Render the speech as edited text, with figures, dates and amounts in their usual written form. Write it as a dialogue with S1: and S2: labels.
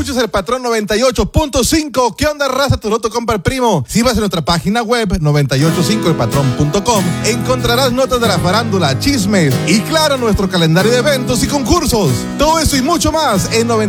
S1: Escuchas el Patrón 98.5. ¿Qué onda, raza? Tu loto compra el primo. Si vas a nuestra página web 985elpatrón.com, encontrarás notas de la farándula, chismes y claro, nuestro calendario de eventos y concursos. Todo eso y mucho más en 98.